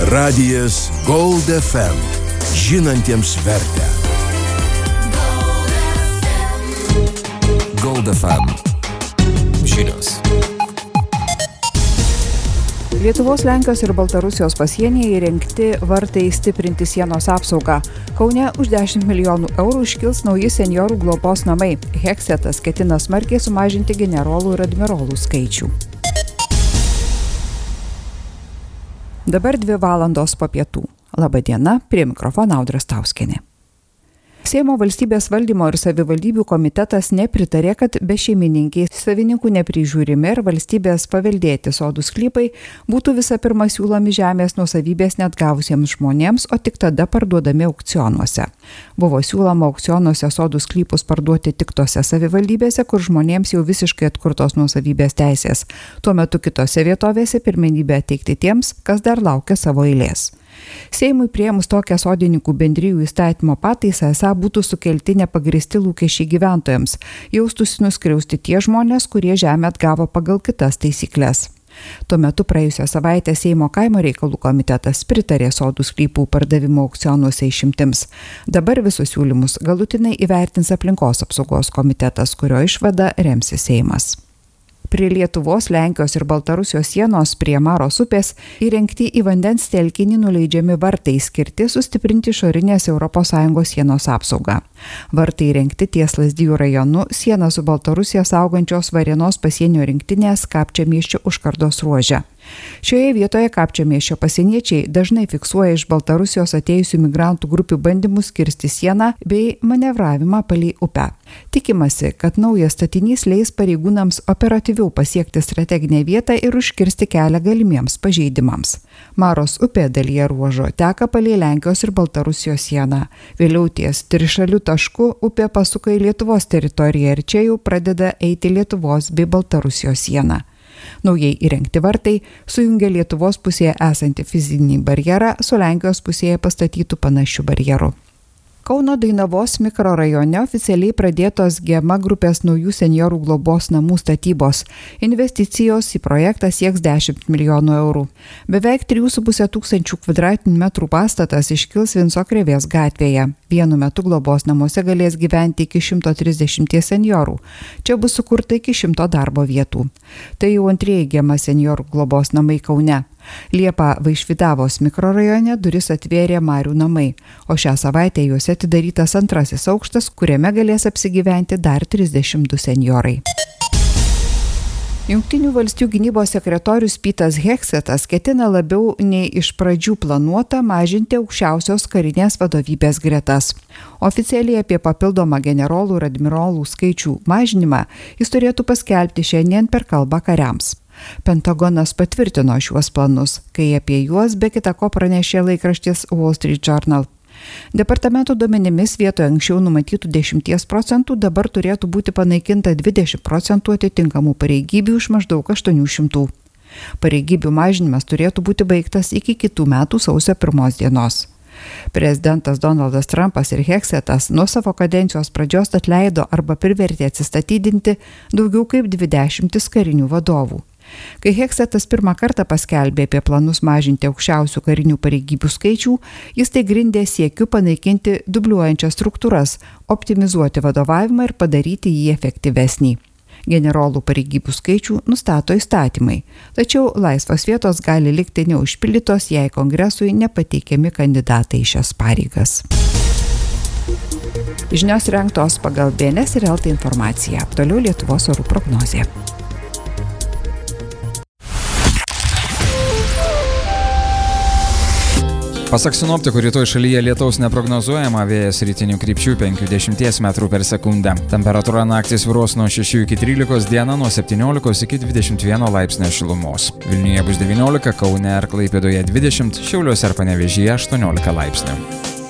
Radijas Gold FM. Žinantiems vertę. Gold FM. Žinios. Lietuvos, Lenkijos ir Baltarusijos pasienyje įrengti vartai stiprinti sienos apsaugą. Kaune už 10 milijonų eurų iškils nauji senjorų globos namai. Heksetas ketina smarkiai sumažinti generolų ir admirolų skaičių. Dabar 2 valandos po pietų. Labą dieną, prie mikrofono Audra Stauskienė. Seimo valstybės valdymo ir savivaldybių komitetas nepritarė, kad bešeimininkiai savininkų neprižiūrimi ir valstybės paveldėti sodų sklypai būtų visą pirma siūlomi žemės nuosavybės neatgavusiems žmonėms, o tik tada parduodami aukcionuose. Buvo siūloma aukcionuose sodų sklypus parduoti tik tose savivaldybėse, kur žmonėms jau visiškai atkurtos nuosavybės teisės. Tuo metu kitose vietovėse pirmenybę teikti tiems, kas dar laukia savo eilės. Seimui priėmus tokią sodininkų bendrijų įstatymo pataisą esą būtų sukelti nepagristi lūkesčiai gyventojams, jaustųsi nuskriausti tie žmonės, kurie žemę atgavo pagal kitas taisyklės. Tuo metu praėjusią savaitę Seimo kaimo reikalų komitetas pritarė sodų sklypų pardavimo aukcionuose išimtims. Dabar visus siūlymus galutinai įvertins aplinkos apsaugos komitetas, kurio išvada remsis Seimas. Prie Lietuvos, Lenkijos ir Baltarusijos sienos prie Maros upės įrengti į vandens telkinį nuleidžiami vartai skirti sustiprinti išorinės ES sienos apsaugą. Vartai įrengti ties Lazdijų rajonu sieną su Baltarusija saugančios Varėnos pasienio rinktinės Kapčiamiesčio užkardos ruože. Šioje vietoje Kapčiamiesčio pasieniečiai dažnai fiksuoja iš Baltarusijos atėjusių migrantų grupių bandymus kirsti sieną bei manevravimą palei upę. Tikimasi, kad naujas statinys leis pareigūnams operatyviau pasiekti strateginę vietą ir užkirsti kelią galimiems pažeidimams. Maros upė dalyje ruožo teka palei Lenkijos ir Baltarusijos sieną. Vėliau ties trišalių taškų upė pasuka į Lietuvos teritoriją ir čia jau pradeda eiti Lietuvos bei Baltarusijos sieną. Naujai įrengti vartai sujungia Lietuvos pusėje esantį fizinį barjerą su Lenkijos pusėje pastatytų panašių barjerų. Kauno Dainavos mikrorajone oficialiai pradėtos GEMA grupės naujų senjorų globos namų statybos. Investicijos į projektą sieks 10 milijonų eurų. Beveik 3,5 tūkstančių kvadratinių metrų pastatas iškils Vinco Krėvės gatvėje. Vienu metu globos namuose galės gyventi iki 130 senjorų. Čia bus sukurta iki 100 darbo vietų. Tai jau antrieji GEMA senjorų globos namai Kaune. Liepą Vaišvydavos mikrorajone duris atvėrė Marių namai, o šią savaitę juose atidarytas antrasis aukštas, kuriame galės apsigyventi dar 32 senjorai. Jungtinių valstijų gynybos sekretorius Petas Heksetas ketina labiau nei iš pradžių planuota mažinti aukščiausios karinės vadovybės gretas. Oficialiai apie papildomą generolų ir admirolų skaičių mažinimą jis turėtų paskelbti šiandien per kalbą kariams. Pentagonas patvirtino šiuos planus, kai apie juos be kita ko pranešė laikraštis Wall Street Journal. Departamento duomenimis vietoje anksčiau numatytų 10% dabar turėtų būti panaikinta 20% atitinkamų pareigybių iš maždaug 800. Pareigybių mažinimas turėtų būti baigtas iki kitų metų sausio 1 dienos. Prezidentas Donaldas Trumpas ir Heksetas nuo savo kadencijos pradžios atleido arba privertė atsistatydinti daugiau kaip 20 karinių vadovų. Kai Heksetas pirmą kartą paskelbė apie planus mažinti aukščiausių karinių pareigybių skaičių, jis tai grindė siekiu panaikinti dubliuojančias struktūras, optimizuoti vadovavimą ir padaryti jį efektyvesnį. Generolų pareigybių skaičių nustato įstatymai, tačiau laisvos vietos gali likti neužpildytos, jei kongresui nepateikiami kandidatai į šias pareigas. Žinios rengtos pagal BNS ir LT informaciją. Toliau Lietuvos orų prognozė. Pasak sinoptikų, rytoj šalyje lietaus neprognozuojama, vėjas rytinių krypčių 5–10 metrų per sekundę. Temperatūra naktį svyruos nuo 6 iki 13, dieną nuo 17 iki 21 laipsnio šilumos. Vilniuje bus 19, Kaune ir Klaipėdoje 20, Šiauliuose ir Panevėžyje 18 laipsnių.